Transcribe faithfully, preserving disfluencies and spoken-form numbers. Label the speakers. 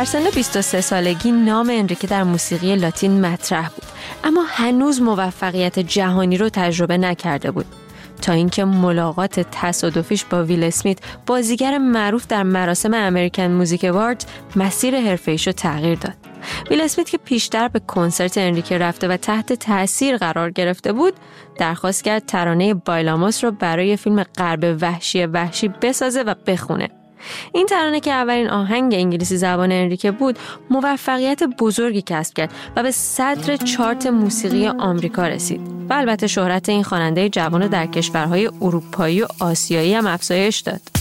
Speaker 1: در سن بیست و سه سالگی نام انریکه در موسیقی لاتین مطرح بود، اما هنوز موفقیت جهانی رو تجربه نکرده بود تا اینکه ملاقات تصادفیش با ویل اسمیت، بازیگر معروف در مراسم امریکن موزیک اواردز، مسیر حرفه‌ایش رو تغییر داد. ویل اسمیت که پیشتر به کنسرت انریکه رفته و تحت تأثیر قرار گرفته بود، درخواست کرد ترانه بایلاموس رو برای فیلم غرب وحشی وحشی بسازه و بخونه. این ترانه که اولین آهنگ انگلیسی زبان انریکه بود، موفقیت بزرگی کسب کرد و به صدر چارت موسیقی آمریکا رسید و البته شهرت این خواننده جوان رو در کشورهای اروپایی و آسیایی هم افزایش داد.